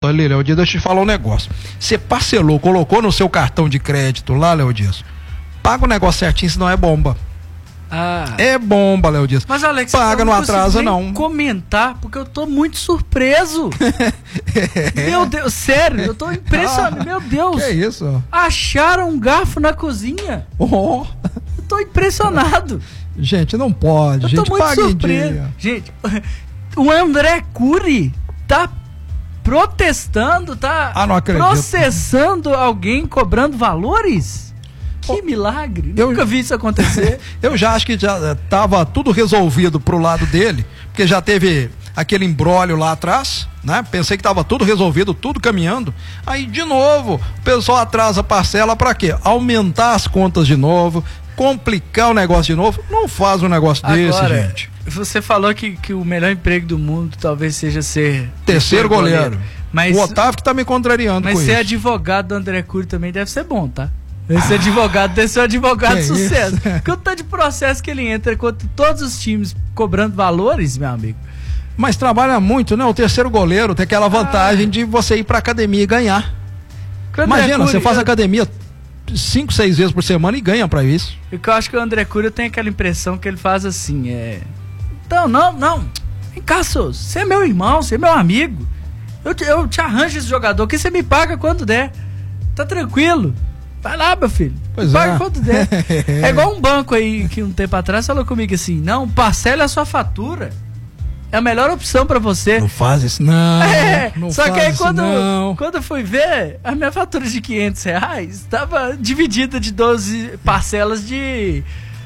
Ali, Léo Dias, deixa eu te falar um negócio. Você parcelou, colocou no seu cartão de crédito lá, Léo Dias, paga o negócio certinho, senão é bomba. É bomba, Léo Dias. Mas, Alex, paga, não atrasa, não. Comentar, porque eu tô muito surpreso. Meu Deus, sério, eu tô impressionado. Meu Deus. Que isso? Acharam um garfo na cozinha. Eu tô impressionado. Gente, não pode. Eu tô muito surpreso. Gente, o André Cury tá protestando, tá processando alguém cobrando valores? Que milagre, nunca vi isso acontecer. Eu já acho que já estava tudo resolvido pro lado dele, porque já teve aquele imbróglio lá atrás, né? Pensei que estava tudo resolvido, tudo caminhando. Aí, de novo, o pessoal atrasa a parcela para quê? Aumentar as contas de novo, complicar o negócio de novo. Não faz um negócio desse, gente. Você falou que o melhor emprego do mundo talvez seja ser terceiro goleiro. Mas, o Otávio que tá me contrariando com isso. Mas ser advogado do André Cury também deve ser bom, tá? Esse advogado deve ser um advogado de sucesso. Porque o tanto de processo que ele entra contra todos os times cobrando valores, meu amigo. Mas trabalha muito, né? O terceiro goleiro tem aquela vantagem de você ir pra academia e ganhar. Imagina, você faz academia 5, 6 vezes por semana e ganha pra isso. E que eu acho que o André Cury, eu tenho aquela impressão que ele faz assim, Então, não. Vem cá, Souza, você é meu irmão, você é meu amigo. Eu te arranjo esse jogador, que você me paga quando der. Tá tranquilo. Vai lá, meu filho. Paga quando der. É igual um banco aí que um tempo atrás falou comigo assim: não, parcele a sua fatura. É a melhor opção pra você. Não faz isso, não. Não só que aí quando eu fui ver, a minha fatura de R$500 estava dividida de 12 parcelas de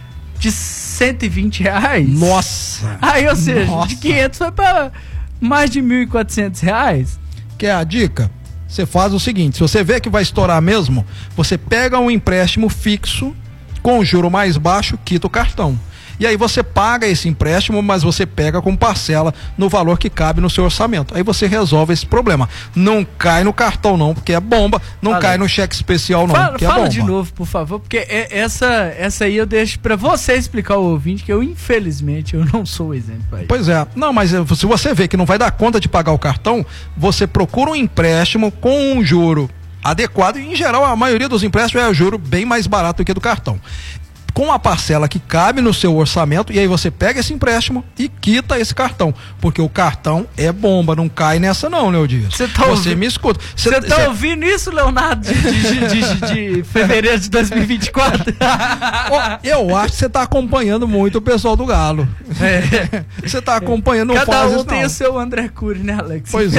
R$120. Nossa. Aí, ou seja, de 500 foi pra mais de R$1.400. Quer a dica? Você faz o seguinte, se você vê que vai estourar mesmo, você pega um empréstimo fixo com juro mais baixo, quita o cartão. E aí você paga esse empréstimo, mas você pega com parcela no valor que cabe no seu orçamento. Aí você resolve esse problema. Não cai no cartão não, porque é bomba. Não cai no cheque especial não, porque é bomba. Fala de novo, por favor, porque essa aí eu deixo pra você explicar ao ouvinte, que eu infelizmente eu não sou o exemplo aí. Pois é. Não, mas se você vê que não vai dar conta de pagar o cartão, você procura um empréstimo com um juro adequado. E em geral a maioria dos empréstimos é o juro bem mais barato do que do cartão, com a parcela que cabe no seu orçamento, e aí você pega esse empréstimo e quita esse cartão, porque o cartão é bomba, não cai nessa não, Léo Dias. Você me escuta. Você tá ouvindo isso, Leonardo, de fevereiro de 2024? Eu acho que você tá acompanhando muito o pessoal do Galo. Você tá acompanhando. Cada um tem o seu André Cury, né, Alex? Pois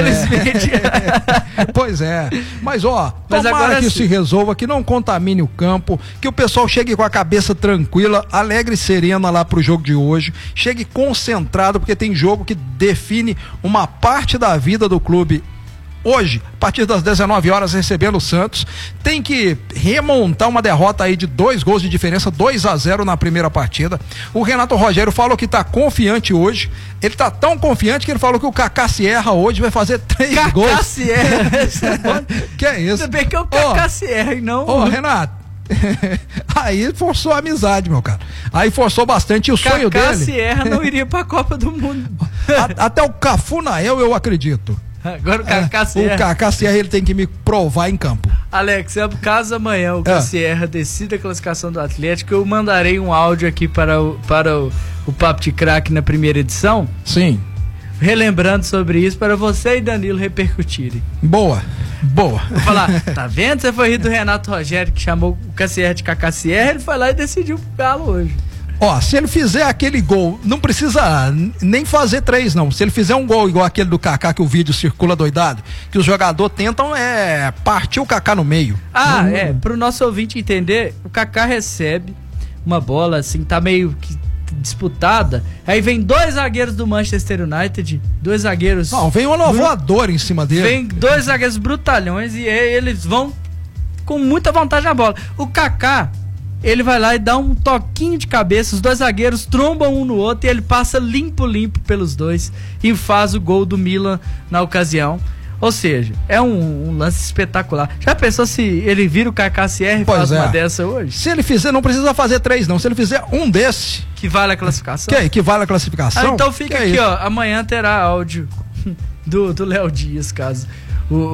Pois é. Mas tomara que se resolva, que não contamine o campo, que o pessoal chegue com a cabeça tranquila, alegre e serena lá pro jogo de hoje, chegue concentrado, porque tem jogo que define uma parte da vida do clube hoje, a partir das 19 horas, recebendo o Santos. Tem que remontar uma derrota aí de 2 gols de diferença, 2-0 na primeira partida. O Renato Rogério falou que tá confiante hoje. Ele tá tão confiante que ele falou que o Kaká Sierra hoje vai fazer 3 gols. Kaká Sierra. Que é isso? Ainda bem que é o Kaká Sierra e não... Renato, aí forçou a amizade, meu cara. Aí forçou bastante. E o sonho dele... Kaká Sierra não iria pra Copa do Mundo. Até o Cafunael eu acredito. Agora o Kaká Sierra. O Kaká Sierra, ele tem que me provar em campo. Alex, caso amanhã o Kaká Sierra decida a classificação do Atlético, eu mandarei um áudio aqui para o Papo de Craque na primeira edição. Sim. Relembrando sobre isso para você e Danilo repercutirem. Boa. Vou falar, tá vendo? Você foi rir do Renato Rogério, que chamou o Cassier de Kaká Sierra, ele foi lá e decidiu pro Galo hoje. Se ele fizer aquele gol, não precisa nem fazer 3 não. Se ele fizer um gol igual aquele do Kaká, que o vídeo circula doidado, que os jogadores tentam partir o Kaká no meio. Pro nosso ouvinte entender, o Kaká recebe uma bola assim, tá meio que disputada, aí vem 2 zagueiros do Manchester United, 2 zagueiros... Não, vem um voador em cima dele. Vem 2 zagueiros brutalhões e eles vão com muita vantagem na bola. O Kaká, ele vai lá e dá um toquinho de cabeça, os 2 zagueiros trombam um no outro e ele passa limpo pelos 2 e faz o gol do Milan na ocasião. Ou seja, é um lance espetacular. Já pensou se ele vira o Kaká Sierra e faz uma dessa hoje? Se ele fizer, não precisa fazer 3 não. Se ele fizer um desse... Que vale a classificação? Que vale a classificação? Então fica aqui, amanhã terá áudio do Léo Dias, caso